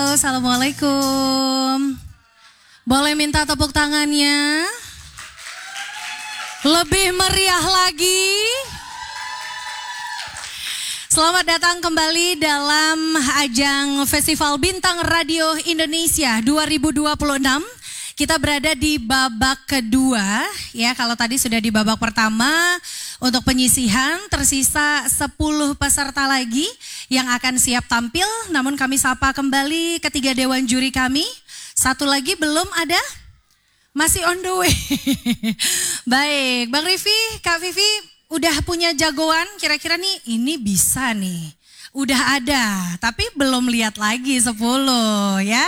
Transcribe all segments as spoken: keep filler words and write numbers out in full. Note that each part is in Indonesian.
Assalamualaikum. Boleh minta tepuk tangannya? Lebih meriah lagi. Selamat datang kembali dalam ajang Festival Bintang Radio Indonesia dua ribu dua puluh enam. Kita berada di babak kedua, ya. Kalau tadi sudah di babak pertama untuk penyisihan, tersisa sepuluh peserta lagi yang akan siap tampil. Namun kami sapa kembali ketiga dewan juri kami. Satu lagi belum ada, masih on the way. Baik, Bang Rivi, Kak Vivi, udah punya jagoan kira-kira nih, ini bisa nih. Udah ada, tapi belum lihat lagi sepuluh ya.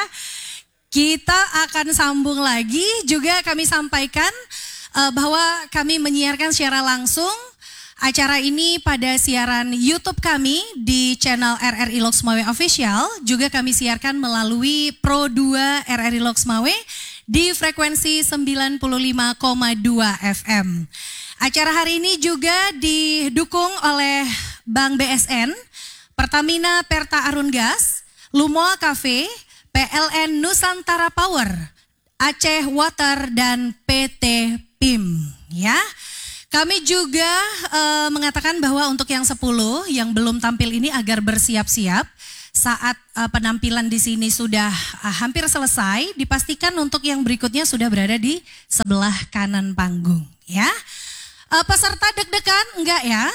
Kita akan sambung lagi, juga kami sampaikan uh, bahwa kami menyiarkan secara langsung acara ini pada siaran YouTube kami di channel R R I Loksmawe Official. Juga kami siarkan melalui Pro dua R R I Loksmawe di frekuensi sembilan puluh lima koma dua F M. Acara hari ini juga didukung oleh Bank B S N, Pertamina Perta Arun Gas, Lumoa Cafe, P L N Nusantara Power, Aceh Water, dan P T P I M. Ya, kami juga uh, mengatakan bahwa untuk yang sepuluh yang belum tampil ini agar bersiap-siap saat uh, penampilan di sini sudah uh, hampir selesai. Dipastikan untuk yang berikutnya sudah berada di sebelah kanan panggung. Ya, uh, peserta deg-degan enggak ya?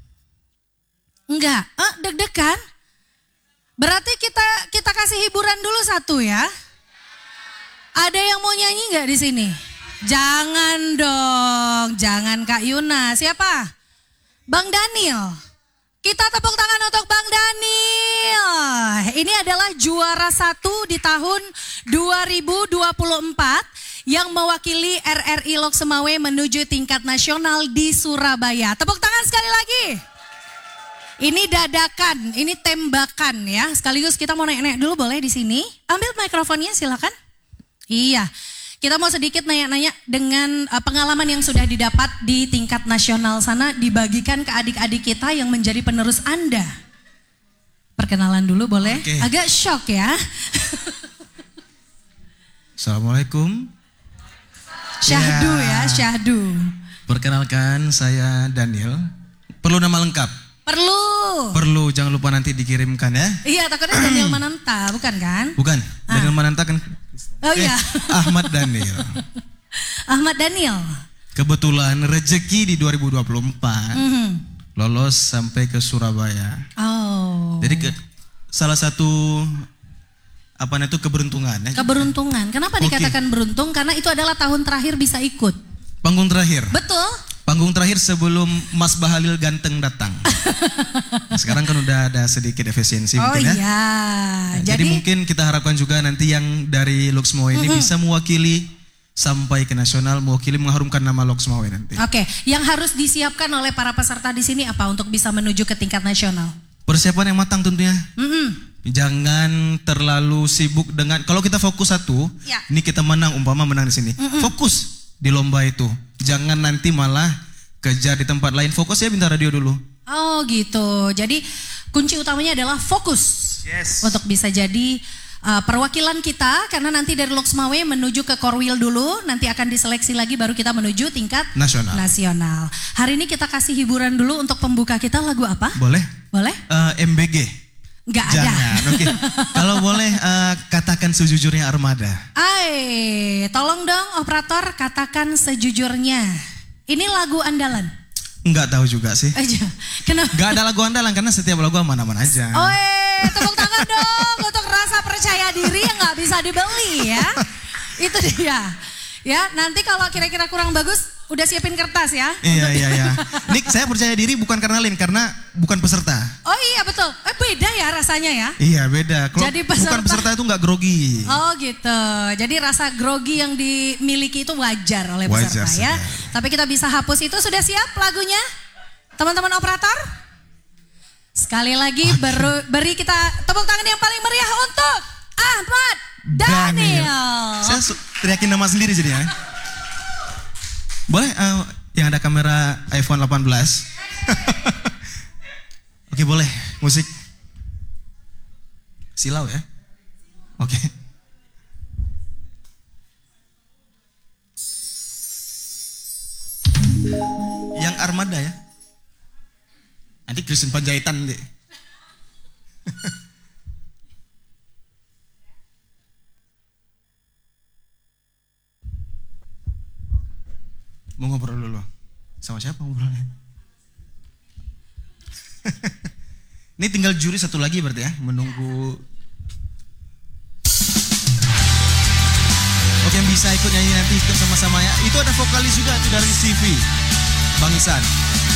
Enggak, uh, deg-degan. Berarti kita kita kasih hiburan dulu satu ya. Ada yang mau nyanyi nggak di sini? Jangan dong, jangan Kak Yuna. Siapa? Bang Daniel. Kita tepuk tangan untuk Bang Daniel. Ini adalah juara satu di tahun dua ribu dua puluh empat yang mewakili R R I Loksmawe menuju tingkat nasional di Surabaya. Tepuk tangan sekali lagi. Ini dadakan, ini tembakan ya. Sekaligus kita mau nanya-nanya dulu, boleh di sini? Ambil mikrofonnya silakan. Iya, kita mau sedikit nanya-nanya dengan uh, pengalaman yang sudah didapat di tingkat nasional sana, dibagikan ke adik-adik kita yang menjadi penerus Anda. Perkenalan dulu boleh? Oke. Agak shock ya. Assalamualaikum. Syahdu ya, ya Syahdu. Perkenalkan, saya Daniel. Perlu nama lengkap? Perlu. Perlu, jangan lupa nanti dikirimkan ya. Iya, takutnya Daniel Mananta, bukan kan? Bukan, ah. Daniel Mananta kan. Oh eh, iya. Ahmad Daniel. Ahmad Daniel. Kebetulan rezeki di dua ribu dua puluh empat mm-hmm. lolos sampai ke Surabaya. Oh. Jadi ke, salah satu apa itu keberuntungan ya. Keberuntungan. Kenapa okay. dikatakan beruntung? Karena itu adalah tahun terakhir bisa ikut. Panggung terakhir. Betul. Panggung terakhir sebelum Mas Bahalil ganteng datang. Nah, sekarang kan udah ada sedikit efisiensi oh mungkin ya. Iya. Nah, jadi, jadi mungkin kita harapkan juga nanti yang dari Loksmawe ini mm-hmm. bisa mewakili sampai ke nasional, mewakili mengharumkan nama Loksmawe nanti. Oke, okay. Yang harus disiapkan oleh para peserta di sini apa untuk bisa menuju ke tingkat nasional? Persiapan yang matang tentunya. Mm-hmm. Jangan terlalu sibuk dengan, kalau kita fokus satu, ya. Ini kita menang, umpama menang di sini. Mm-hmm. Fokus di lomba itu. Jangan nanti malah kejar di tempat lain. Fokus ya Bintang Radio dulu. Oh gitu. Jadi kunci utamanya adalah fokus. Yes. Untuk bisa jadi uh, perwakilan kita. Karena nanti dari Loksmawe menuju ke Korwil dulu. Nanti akan diseleksi lagi baru kita menuju tingkat nasional. nasional. Hari ini kita kasih hiburan dulu untuk pembuka kita. Lagu apa? Boleh. Boleh? Uh, M B G. Enggak ada. Jangan, oke. Okay. Kalau boleh uh, katakan sejujurnya Armada. Ay, tolong dong operator katakan sejujurnya. Ini lagu andalan? Enggak tahu juga sih. Aja. Kenapa? Enggak ada lagu andalan karena setiap lagu aman-aman aja. Oi, tepuk tangan dong untuk rasa percaya diri yang nggak bisa dibeli ya. Itu dia. Ya, nanti kalau kira-kira kurang bagus, udah siapin kertas ya. Iya, iya, iya. Nik, saya percaya diri bukan karena Lin, karena bukan peserta. Oh iya betul, eh, beda ya rasanya ya. Iya beda, kalau jadi peserta, bukan peserta itu nggak grogi. Oh gitu, jadi rasa grogi yang dimiliki itu wajar oleh peserta wajar, ya. Saja. Tapi kita bisa hapus itu, sudah siap lagunya? Teman-teman operator? Sekali lagi ber, beri kita tepuk tangan yang paling meriah untuk Ahmad Daniel. Daniel. Saya teriakin nama sendiri jadi ya. Boleh uh, yang ada kamera iPhone delapan belas. Oke boleh musik. Silau ya. ada ya. Nanti Kristen Panjaitan deh. Mau ngobrol dulu. Sama siapa ngobrolnya? Ini tinggal juri satu lagi berarti ya, menunggu. Oke, yang bisa ikut nyanyi nanti ikut sama-sama ya. Itu ada vokalis juga itu dari C V, Bang Isan.